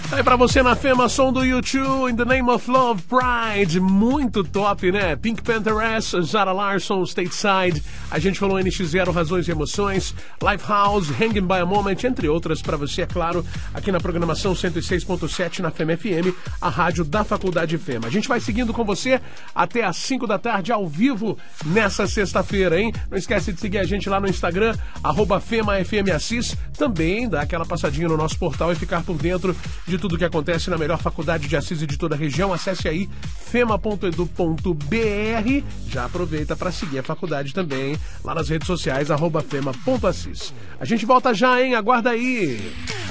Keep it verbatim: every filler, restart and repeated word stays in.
Aí pra você na Fema, som do U dois, In the Name of Love, Pride, muito top, né? Pink Pantheress, Zara Larsson, Stateside, a gente falou N X Zero, Razões e Emoções, Lifehouse, Hanging by a Moment, entre outras pra você, é claro, aqui na programação cento e seis ponto sete na Fema F M, a rádio da Faculdade Fema. A gente vai seguindo com você até às cinco da tarde, ao vivo, nessa sexta-feira, hein? Não esquece de seguir a gente lá no Instagram, arroba FemaFMAssis, também dá aquela passadinha no nosso portal e ficar por dentro de tudo que acontece na melhor faculdade de Assis e de toda a região. Acesse aí fema ponto edu ponto br. Já aproveita para seguir a faculdade também lá nas redes sociais, arroba fema ponto assis. A gente volta já, hein? Aguarda aí!